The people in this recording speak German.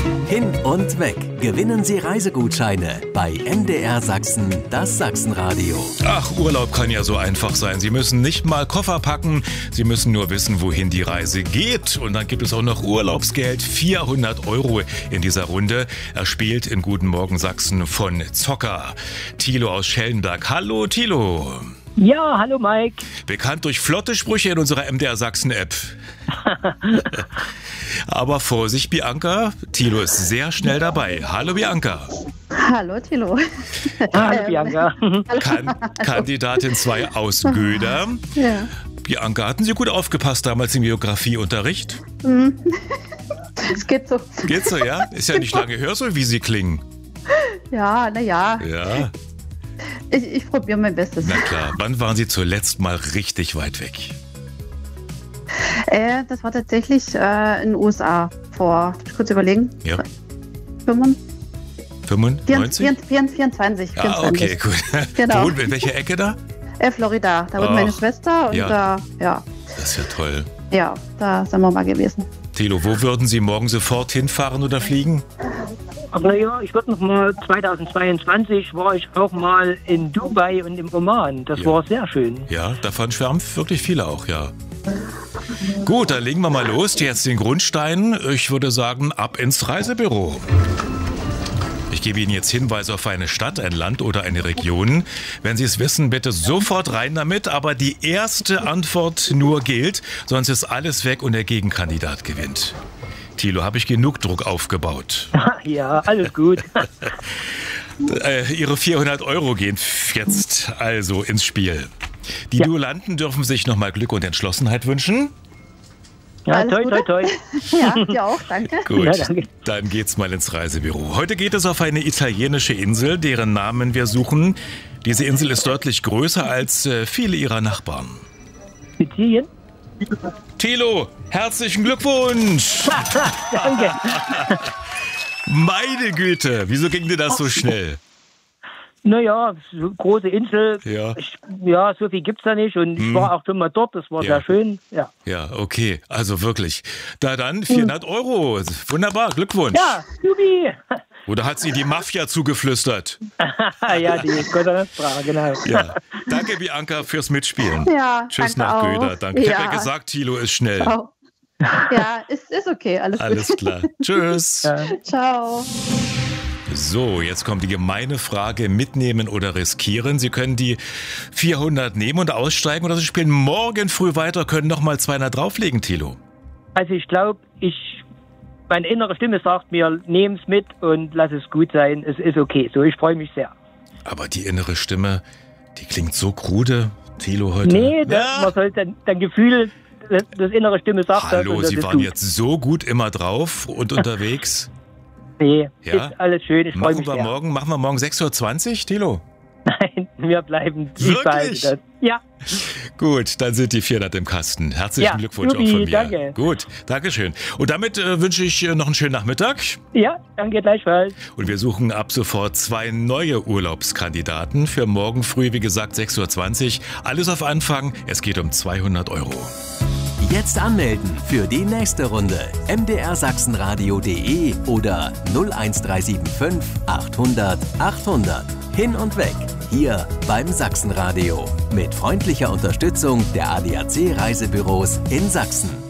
Hin und weg. Gewinnen Sie Reisegutscheine bei MDR Sachsen, das Sachsenradio. Ach, Urlaub kann ja so einfach sein. Sie müssen nicht mal Koffer packen, Sie müssen nur wissen, wohin die Reise geht. Und dann gibt es auch noch Urlaubsgeld, 400 € in dieser Runde. Er spielt in Guten Morgen Sachsen von Zocker. Thilo aus Schellenberg. Hallo Thilo. Ja, hallo Mike. Bekannt durch flotte Sprüche in unserer MDR Sachsen-App. Aber Vorsicht, Bianca, Thilo ist sehr schnell dabei. Hallo Bianca. Hallo Thilo. Hallo Bianca. Kandidatin 2 aus Göder. Ja. Bianca, hatten Sie gut aufgepasst damals im Geografieunterricht? Es geht so. Geht so, ja? Ist ja nicht lange her, so wie Sie klingen. Ja, naja. Ja, Ich probiere mein Bestes. na klar. Wann waren Sie zuletzt mal richtig weit weg? Das war tatsächlich in den USA vor, ich kurz überlegen, Ja. 24. 95? Ah, okay, gut. Genau. Wo, in welcher Ecke da? Florida, da wohnt meine Schwester und ja. ja, Das ist ja toll. da sind wir mal gewesen. Thilo, wo würden Sie morgen sofort hinfahren oder fliegen? Aber ja, ich würde noch mal 2022 war ich auch mal in Dubai und im Oman. Das war sehr schön. Ja, davon schwärmen wirklich viele auch, ja. Gut, dann legen wir mal los. Jetzt den Grundstein. Ich würde sagen, ab ins Reisebüro. Ich gebe Ihnen jetzt Hinweise auf eine Stadt, ein Land oder eine Region. Wenn Sie es wissen, bitte sofort rein damit. Aber die erste Antwort nur gilt, sonst ist alles weg und der Gegenkandidat gewinnt. Thilo, habe ich genug Druck aufgebaut? Ja, alles gut. Ihre 400 € gehen jetzt also ins Spiel. Die Duellanten dürfen sich nochmal Glück und Entschlossenheit wünschen. Ja, Alles toi, toi, Gute. toi. Ja, dir auch, danke. Gut, Ja, danke. dann geht's mal ins Reisebüro. Heute geht es auf eine italienische Insel, deren Namen wir suchen. Diese Insel ist deutlich größer als viele ihrer Nachbarn. Sizilien? Thilo, herzlichen Glückwunsch! Danke. Meine Güte, wieso ging dir das so schnell? Naja, so große Insel. Ja. So viel gibt's da nicht. Und ich war auch schon mal dort. Das war sehr schön. Ja. Ja, okay, also wirklich. Da dann 400 €. Wunderbar, Glückwunsch. Ja, Jubi. Oder hat sie die Mafia zugeflüstert? Ja, die Cosa Nostra, genau. Ja. Danke, Bianca, fürs Mitspielen. Ja, Tschüss danke nach auch. Göder. Danke. Ich Ja. habe ja gesagt, Thilo ist schnell. Ciao. Ja, ist okay, Alles gut. klar. Tschüss. Ja. Ciao. So, jetzt kommt die gemeine Frage, mitnehmen oder riskieren. Sie können die 400 nehmen und aussteigen oder Sie spielen morgen früh weiter, können nochmal 200 drauflegen, Thilo. Also ich glaube, meine innere Stimme sagt mir, nehm's mit und lass es gut sein. Es ist okay. So, ich freue mich sehr. Aber die innere Stimme, die klingt so krude, Thilo, heute. Nee, man soll dein Gefühl, das innere Stimme sagt Hallo, das. Und Sie das waren ist gut. jetzt so gut immer drauf und unterwegs. Nee, Ja? ist alles schön. Ich freue mich sehr. Machen wir morgen 6:20 Uhr, Thilo? Nein, wir bleiben nicht Wirklich? behalten. Ja, Gut, dann sind die 400 im Kasten. Herzlichen Ja, Glückwunsch Jubi, auch von mir. danke. Gut, Dankeschön. Und damit wünsche ich noch einen schönen Nachmittag. ja, danke gleichfalls. Und wir suchen ab sofort 2 neue Urlaubskandidaten für morgen früh, wie gesagt, 6:20 Uhr. Alles auf Anfang, es geht um 200 €. Jetzt anmelden für die nächste Runde. mdrsachsenradio.de oder 01375 800 800. Hin und weg. Hier beim Sachsenradio. Mit freundlicher Unterstützung der ADAC Reisebüros in Sachsen.